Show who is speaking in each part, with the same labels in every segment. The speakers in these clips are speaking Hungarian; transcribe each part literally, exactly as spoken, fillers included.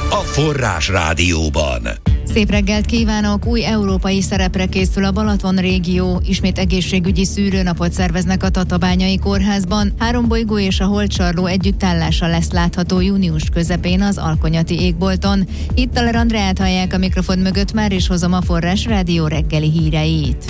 Speaker 1: a Forrás Rádióban.
Speaker 2: Szép reggelt kívánok! Új európai szerepre készül a Balaton régió. Ismét egészségügyi szűrőnapot szerveznek a Tatabányai Kórházban. Három bolygó és a Holdsarló együttállása lesz látható június közepén az Alkonyati égbolton. Hittaler Andreát hallják a mikrofon mögött, már is hozom a Forrás Rádió reggeli híreit.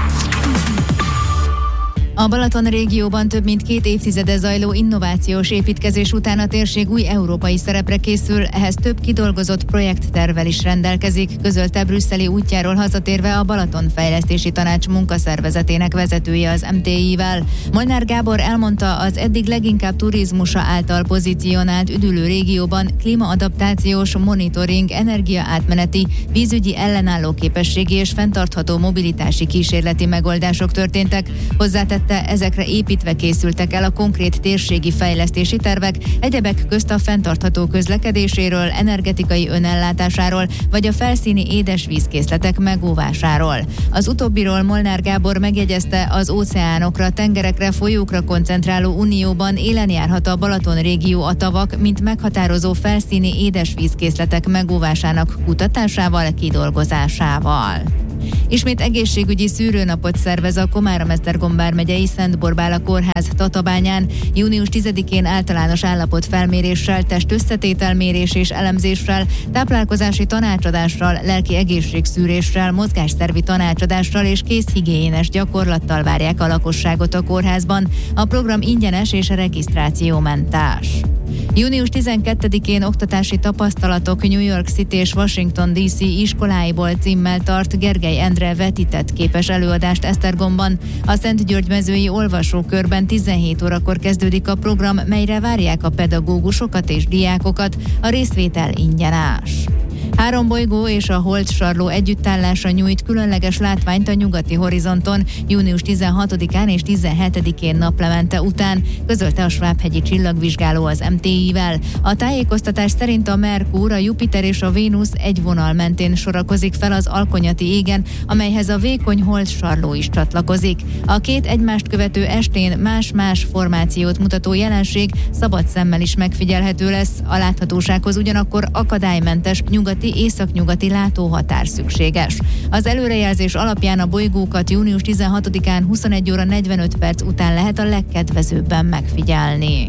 Speaker 2: A Balaton régióban több mint két évtizede zajló innovációs építkezés után a térség új európai szerepre készül, ehhez több kidolgozott projekttervvel is rendelkezik, közölte brüsszeli útjáról hazatérve a Balaton Fejlesztési Tanács munkaszervezetének vezetője az em té i-vel. Molnár Gábor elmondta, az eddig leginkább turizmusa által pozícionált üdülő régióban klímaadaptációs, monitoring, energiaátmeneti, vízügyi ellenálló képességi és fenntartható mobilitási kísérleti megoldások történtek. Hozzátett, ezekre építve készültek el a konkrét térségi fejlesztési tervek, egyebek közt a fenntartható közlekedéséről, energetikai önellátásáról, vagy a felszíni édesvízkészletek megóvásáról. Az utóbbiról Molnár Gábor megjegyezte, az óceánokra, tengerekre, folyókra koncentráló unióban élen járhat a Balaton régió a tavak, mint meghatározó felszíni édesvízkészletek megóvásának kutatásával, kidolgozásával. Ismét egészségügyi szűrőnapot szervez a Komárom-Esztergom vármegyei Szent Borbála Kórház Tatabányán. június tizedikén általános állapotfelméréssel, testösszetételmérés és elemzéssel, táplálkozási tanácsadással, lelki egészségszűréssel, mozgásszervi tanácsadással és kézhigiénes gyakorlattal várják a lakosságot a kórházban. A program ingyenes és regisztrációmentes. június tizenkettedikén oktatási tapasztalatok New York City és Washington dé cé iskoláiból címmel tart Gergely Endre vetített képes előadást Esztergomban. A Szentgyörgymezői olvasókörben tizenhét órakor kezdődik a program, melyre várják a pedagógusokat és diákokat, a részvétel ingyenes. Három bolygó és a Holdsarló együttállása nyújt különleges látványt a nyugati horizonton június tizenhatodikán és tizenhetedikén naplemente után, közölte a Svábhegyi Csillagvizsgáló az em té i-vel. A tájékoztatás szerint a Merkur, a Jupiter és a Vénusz egy vonal mentén sorakozik fel az Alkonyati égen, amelyhez a vékony Holdsarló is csatlakozik. A két egymást követő estén más-más formációt mutató jelenség szabad szemmel is megfigyelhető lesz, a láthatósághoz ugyanakkor akadálymentes nyugati északnyugati látóhatár szükséges. Az előrejelzés alapján a bolygókat június tizenhatodikán huszonegy óra negyvenöt perc után lehet a legkedvezőbben megfigyelni.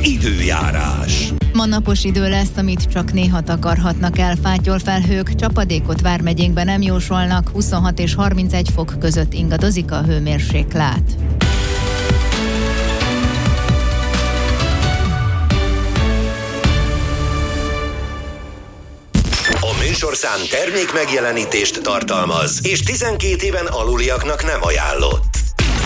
Speaker 1: Időjárás.
Speaker 2: Ma napos idő lesz, amit csak néha takarhatnak el fátyolfelhők, csapadékot vármegyénkben nem jósolnak, huszonhat és harmincegy fok között ingadozik a hőmérséklet.
Speaker 1: A műsorszám termék megjelenítést tartalmaz, és tizenkét éven aluliaknak nem ajánlott.